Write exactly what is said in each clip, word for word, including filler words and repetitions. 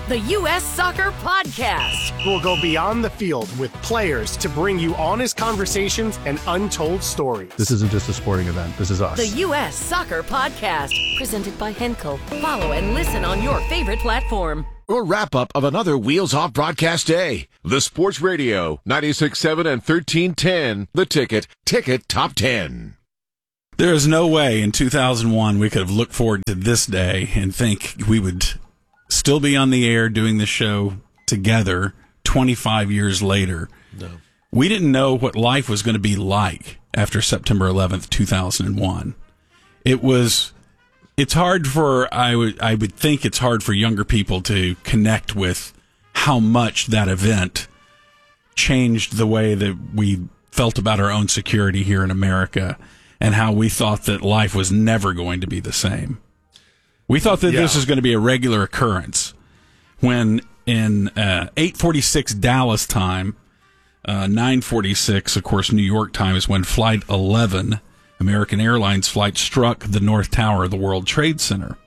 the U S Soccer Podcast. We'll go beyond the field with players to bring you honest conversations and untold stories. This isn't just a sporting event. This is us. The U S Soccer Podcast, presented by Henkel. Follow and listen on your favorite platform. Or wrap-up of another Wheels Off broadcast day. The Sports Radio, ninety-six point seven and thirteen ten. The Ticket, Ticket Top ten. There is no way in two thousand one we could have looked forward to this day and think we would still be on the air doing the show together twenty-five years later. No. We didn't know what life was going to be like after September eleventh, two thousand one. It was... It's hard for, I would, I would think it's hard for younger people to connect with how much that event changed the way that we felt about our own security here in America and how we thought that life was never going to be the same. We thought that yeah. this was going to be a regular occurrence when in uh, eight forty-six Dallas time, uh, nine forty-six, of course, New York time is when Flight eleven, American Airlines flight, struck the North Tower of the World Trade Center.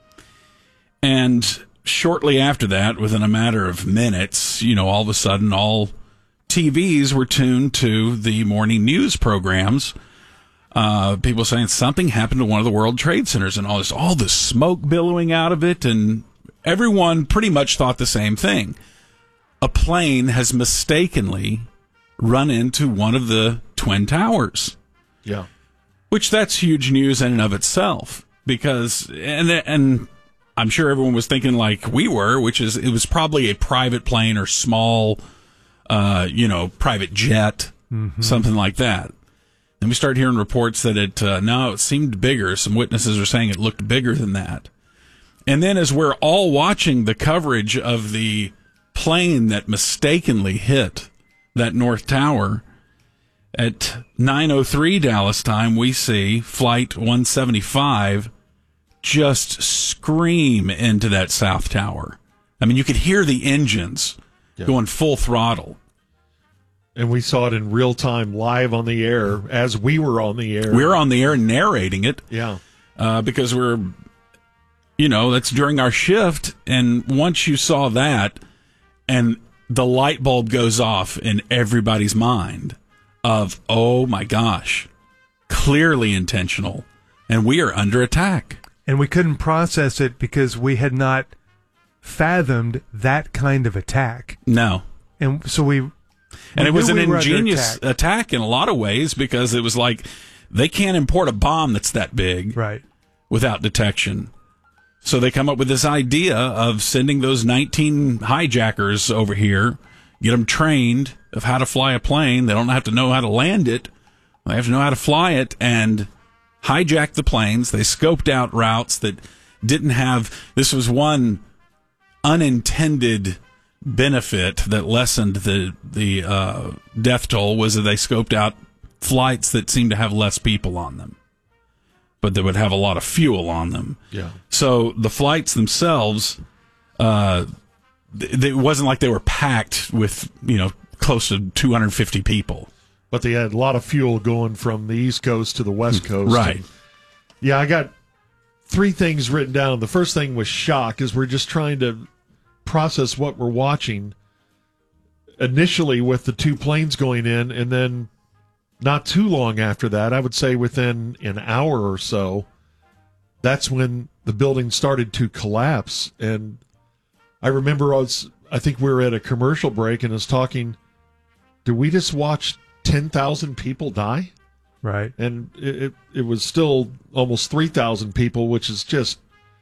And shortly after that, within a matter of minutes, you know, all of a sudden, all T Vs were tuned to the morning news programs. Uh, people saying something happened to one of the World Trade Centers and all this, all the smoke billowing out of it. And everyone pretty much thought the same thing. A plane has mistakenly run into one of the Twin Towers. Yeah. Which that's huge news in and of itself, because, and and I'm sure everyone was thinking like we were, which is it was probably a private plane or small, uh, you know, private jet, mm-hmm. something like that. Then we started hearing reports that it, uh, no, it seemed bigger. Some witnesses are saying it looked bigger than that. And then as we're all watching the coverage of the plane that mistakenly hit that North Tower, at nine oh three Dallas time, we see Flight one seventy-five just scream into that South Tower. I mean, you could hear the engines yeah. going full throttle. And we saw it in real time, live on the air, as we were on the air. We were on the air narrating it. Yeah. Uh, because we're, you know, that's during our shift. And once you saw that, and the light bulb goes off in everybody's mind, of, oh my gosh, clearly intentional, and we are under attack. And we couldn't process it because we had not fathomed that kind of attack. No. And so we... we and it was an we ingenious attack. attack in a lot of ways, because it was like, they can't import a bomb that's that big right. without detection. So they come up with this idea of sending those nineteen hijackers over here, get them trained of how to fly a plane. They don't have to know how to land it. They have to know how to fly it and hijack the planes. They scoped out routes that didn't have... This was one unintended benefit that lessened the the uh, death toll, was that they scoped out flights that seemed to have less people on them, but that would have a lot of fuel on them. Yeah. So the flights themselves... Uh, it wasn't like they were packed with, you know, close to two hundred fifty people. But they had a lot of fuel going from the East Coast to the West Coast. Right. And yeah, I got three things written down. The first thing was shock, as we're just trying to process what we're watching. Initially with the two planes going in, and then not too long after that, I would say within an hour or so, that's when the building started to collapse. And I remember I was, I think we were at a commercial break and I was talking, did we just watch ten thousand people die? Right. And it, it, it was still almost three thousand people, which is just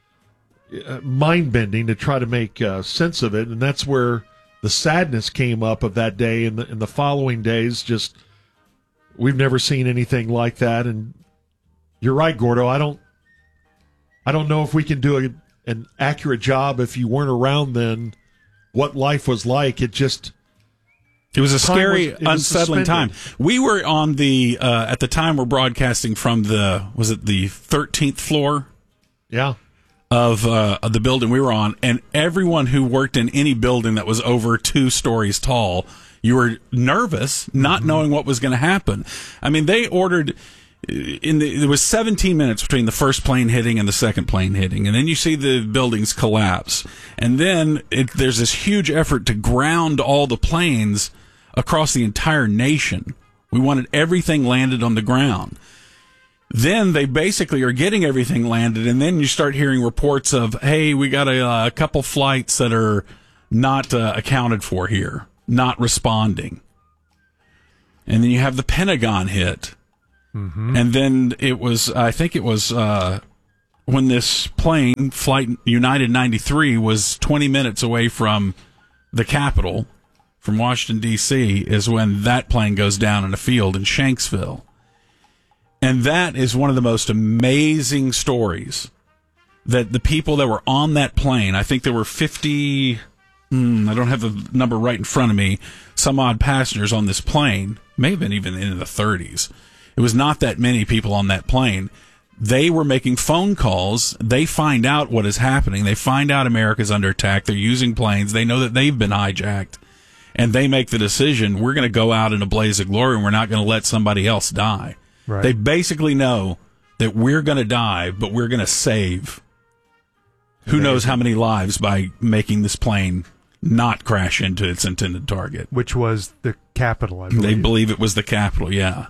mind-bending to try to make uh, sense of it. And that's where the sadness came up of that day and the, and the following days. Just, we've never seen anything like that. And you're right, Gordo. I don't, I don't know if we can do a an accurate job if you weren't around then, what life was like. It just... It was a scary, was, was unsettling suspended. time. We were on the, uh, at the time we're broadcasting from the, was it the thirteenth floor? Yeah. Of, uh, of the building we were on, and everyone who worked in any building that was over two stories tall, you were nervous, not mm-hmm. knowing what was going to happen. I mean, they ordered... in the, there was seventeen minutes between the first plane hitting and the second plane hitting, and then you see the buildings collapse, and then it, there's this huge effort to ground all the planes across the entire nation. We wanted everything landed on the ground. Then they basically are getting everything landed, and then you start hearing reports of, hey, we got a, a couple flights that are not uh, accounted for here, not responding. And then you have the Pentagon hit. Mm-hmm. And then it was, I think it was uh, when this plane, Flight United ninety-three, was twenty minutes away from the Capitol, from Washington, D C, is when that plane goes down in a field in Shanksville. And that is one of the most amazing stories, that the people that were on that plane, I think there were fifty, hmm, I don't have the number right in front of me, some odd passengers on this plane, may have been even in the thirties. It was not that many people on that plane. They were making phone calls. They find out what is happening. They find out America's under attack. They're using planes. They know that they've been hijacked. And they make the decision, we're going to go out in a blaze of glory, and we're not going to let somebody else die. Right. They basically know that we're going to die, but we're going to save who Amazing. knows how many lives by making this plane not crash into its intended target. Which was the Capitol, I believe. They believe it was the Capitol, yeah.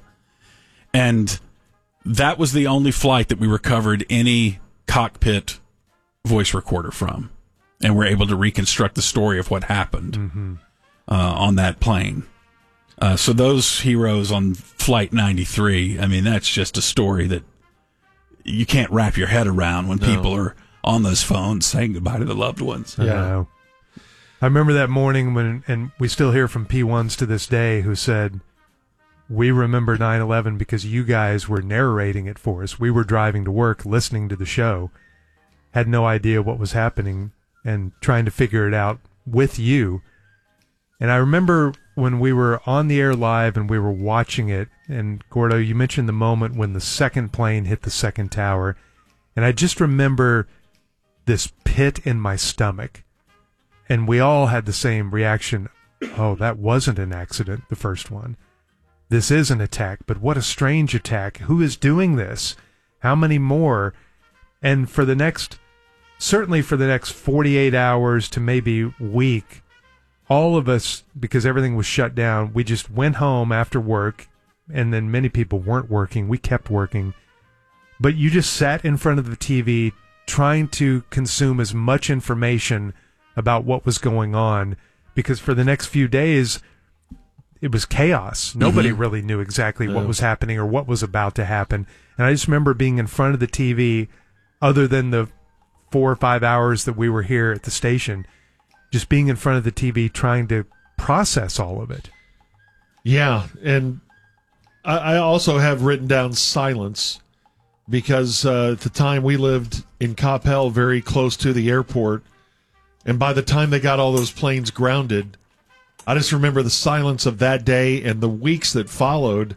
And that was the only flight that we recovered any cockpit voice recorder from. And we're able to reconstruct the story of what happened mm-hmm. uh, on that plane. Uh, so those heroes on Flight ninety-three, I mean, that's just a story that you can't wrap your head around when no. people are on those phones saying goodbye to their loved ones. Yeah. I know. I remember that morning when, and we still hear from P ones to this day, who said, we remember nine eleven because you guys were narrating it for us. We were driving to work, listening to the show, had no idea what was happening, and trying to figure it out with you. And I remember when we were on the air live and we were watching it, and Gordo, you mentioned the moment when the second plane hit the second tower, and I just remember this pit in my stomach. And we all had the same reaction. Oh, that wasn't an accident, the first one. This is an attack, but what a strange attack. Who is doing this? How many more? And for the next, certainly for the next forty-eight hours to maybe week, all of us, because everything was shut down, we just went home after work, and then many people weren't working. We kept working. But you just sat in front of the T V trying to consume as much information about what was going on, because for the next few days, it was chaos. Nobody mm-hmm. really knew exactly yeah. what was happening or what was about to happen. And I just remember being in front of the T V, other than the four or five hours that we were here at the station, just being in front of the T V trying to process all of it. Yeah, and I, I also have written down silence, because uh, at the time we lived in Coppell, very close to the airport, and by the time they got all those planes grounded, I just remember the silence of that day and the weeks that followed.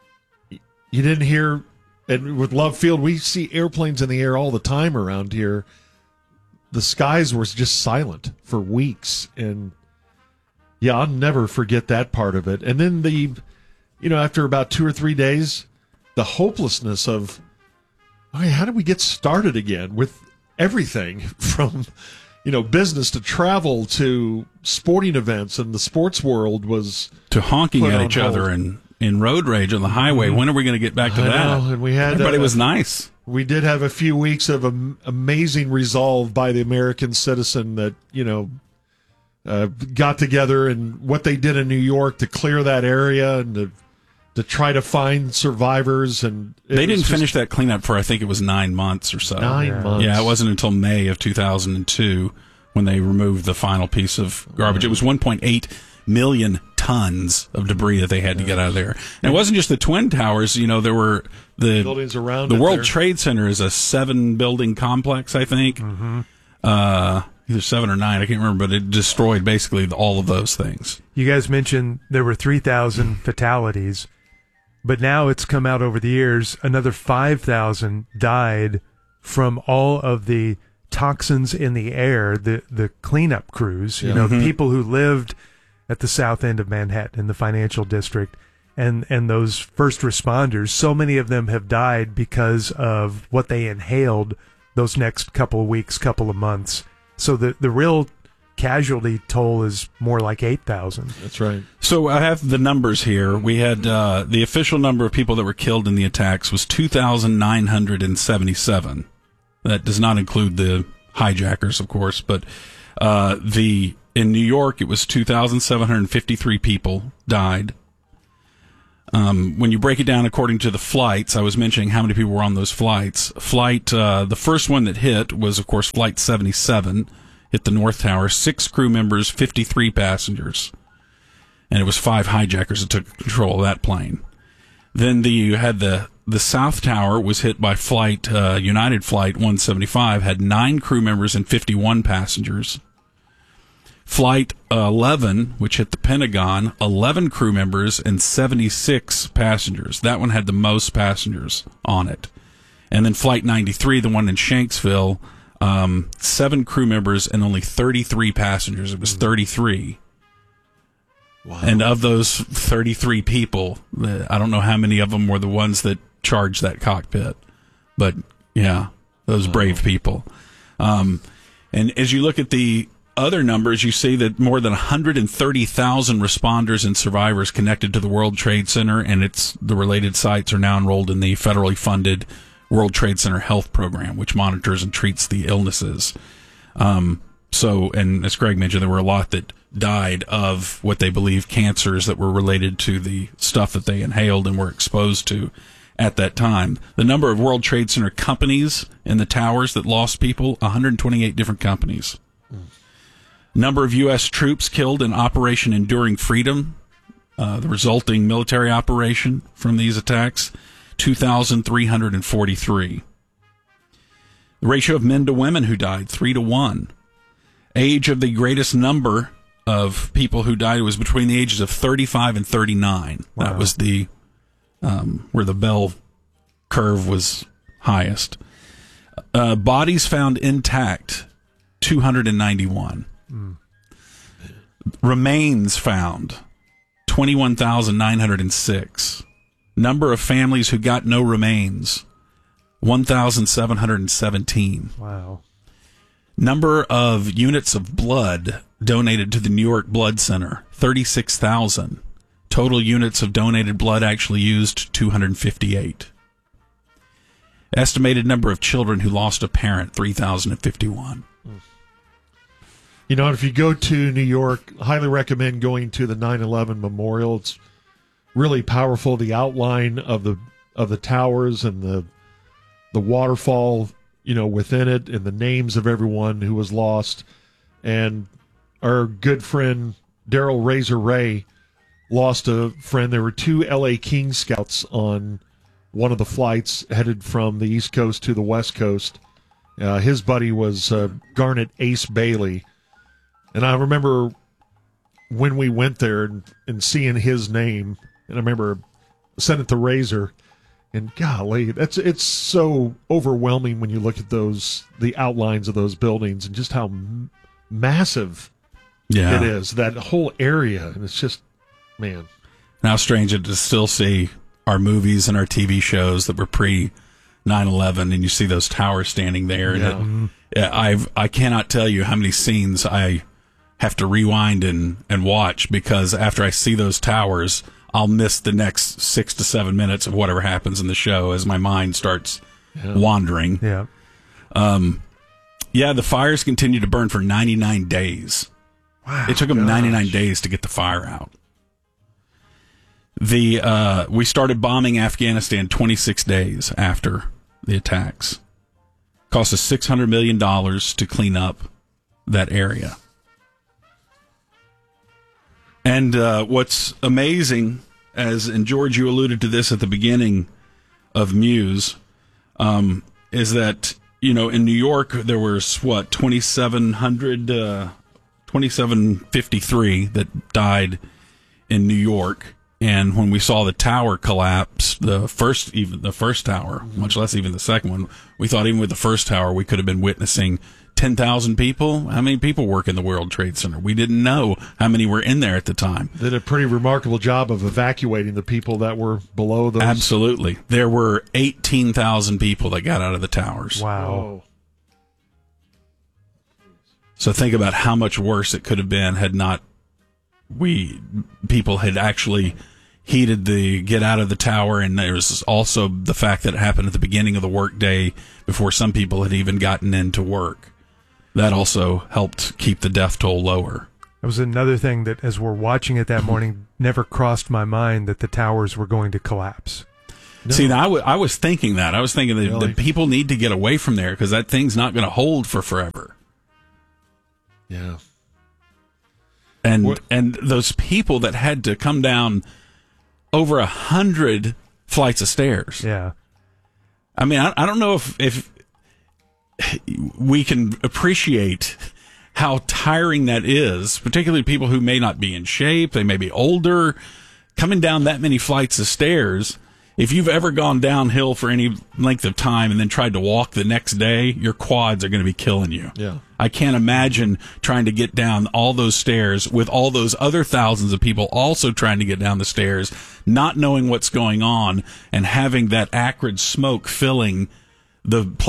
You didn't hear, and with Love Field, we see airplanes in the air all the time around here. The skies were just silent for weeks, and yeah, I'll never forget that part of it. And then the, you know, after about two or three days, the hopelessness of, okay, how did we get started again with everything from, you know, business to travel to sporting events, and the sports world was to honking at each hold. other and in road rage on the highway. Mm-hmm. When are we going to get back to I that? Know, and we had everybody uh, was nice. We did have a few weeks of am- amazing resolve by the American citizen that, you know, uh, got together, and what they did in New York to clear that area and to, to try to find survivors. And they didn't finish that cleanup for, I think it was nine months or so. Nine yeah. months. Yeah, it wasn't until May of two thousand two when they removed the final piece of garbage. It was one point eight million tons of debris that they had to get out of there. And it wasn't just the Twin Towers. You know, there were the buildings around the it World there. Trade Center is a seven building complex, I think. Mm-hmm. Uh, either seven or nine, I can't remember, but it destroyed basically all of those things. You guys mentioned there were three thousand fatalities, but now it's come out over the years, another five thousand died from all of the toxins in the air, the, the cleanup crews, you Yeah. know, Mm-hmm. the people who lived at the south end of Manhattan in the financial district, and and those first responders, so many of them have died because of what they inhaled those next couple of weeks, couple of months. So the the real casualty toll is more like eight thousand. That's right. So I have the numbers here. We had uh, the official number of people that were killed in the attacks was two thousand nine hundred seventy-seven. That does not include the hijackers, of course, but uh, the in New York it was two thousand seven hundred fifty-three people died. Um, when you break it down according to the flights, I was mentioning how many people were on those flights. Flight, uh, the first one that hit was, of course, Flight seventy-seven. Hit the North Tower, six crew members, fifty-three passengers. And it was five hijackers that took control of that plane. Then the, you had the, the South Tower was hit by flight, uh, United Flight one seventy-five, had nine crew members and fifty-one passengers. Flight eleven, which hit the Pentagon, eleven crew members and seventy-six passengers. That one had the most passengers on it. And then Flight ninety-three, the one in Shanksville, Um, seven crew members and only thirty-three passengers. It was thirty-three. Wow. And of those thirty-three people, I don't know how many of them were the ones that charged that cockpit. But, yeah, those wow. brave people. Um, and as you look at the other numbers, you see that more than one hundred thirty thousand responders and survivors connected to the World Trade Center and its the related sites are now enrolled in the federally funded World Trade Center Health Program, which monitors and treats the illnesses. Um, so, and as Greg mentioned, there were a lot that died of what they believe cancers that were related to the stuff that they inhaled and were exposed to at that time. The number of World Trade Center companies in the towers that lost people, one hundred twenty-eight different companies. Mm. Number of U S troops killed in Operation Enduring Freedom, uh, the resulting military operation from these attacks, two thousand three hundred forty-three. The ratio of men to women who died, three to one. Age of the greatest number of people who died was between the ages of thirty-five and thirty-nine. Wow. That was the um, where the bell curve was highest. Uh, bodies found intact, two hundred ninety-one. Mm. Remains found, twenty-one thousand nine hundred six. Number of families who got no remains, one thousand seven hundred seventeen. Wow. Number of units of blood donated to the New York Blood Center, thirty-six thousand. Total units of donated blood actually used, two hundred fifty-eight. Estimated number of children who lost a parent, three thousand fifty-one. You know, if you go to New York, highly recommend going to the nine eleven Memorial. It's really powerful. The outline of the of the towers and the the waterfall, you know, within it, and the names of everyone who was lost. And our good friend Daryl Razor Ray lost a friend. There were two L A Kings scouts on one of the flights headed from the East Coast to the West Coast. Uh, his buddy was uh, Garnet Ace Bailey. And I remember when we went there and, and seeing his name, and I remember sending it to Razor, and golly, that's it's so overwhelming when you look at those the outlines of those buildings and just how m- massive yeah. it is, that whole area, and it's just, man. Now strange to still see our movies and our T V shows that were pre nine eleven, and you see those towers standing there, and yeah. it, I've I cannot tell you how many scenes I have to rewind and, and watch, because after I see those towers, I'll miss the next six to seven minutes of whatever happens in the show as my mind starts yeah. wandering. Yeah. Um, yeah, the fires continued to burn for ninety-nine days. Wow. It took them gosh. ninety-nine days to get the fire out. The uh, we started bombing Afghanistan twenty-six days after the attacks. Cost us six hundred million dollars to clean up that area. And uh, what's amazing, as and George, you alluded to this at the beginning of Muse, um, is that, you know, in New York there was what twenty-seven hundred, uh, twenty-seven fifty-three that died in New York, and when we saw the tower collapse, the first even the first tower, much less even the second one, we thought even with the first tower we could have been witnessing ten thousand people. How many people work in the World Trade Center? We didn't know how many were in there at the time. Did a pretty remarkable job of evacuating the people that were below those. Absolutely. There were eighteen thousand people that got out of the towers. Wow. Oh. So think about how much worse it could have been had not we people had actually heeded the get out of the tower. And there's also the fact that it happened at the beginning of the workday before some people had even gotten into work. That also helped keep the death toll lower. It was another thing that, as we're watching it that morning, never crossed my mind that the towers were going to collapse. No. See, now I, w- I was thinking that. I was thinking that Really? the people need to get away from there because that thing's not going to hold for forever. Yeah. And What- and those people that had to come down over a hundred flights of stairs. Yeah. I mean, I, I don't know if if we can appreciate how tiring that is, particularly people who may not be in shape, they may be older, coming down that many flights of stairs. If you've ever gone downhill for any length of time and then tried to walk the next day, your quads are going to be killing you. Yeah. I can't imagine trying to get down all those stairs with all those other thousands of people also trying to get down the stairs, not knowing what's going on, and having that acrid smoke filling the place.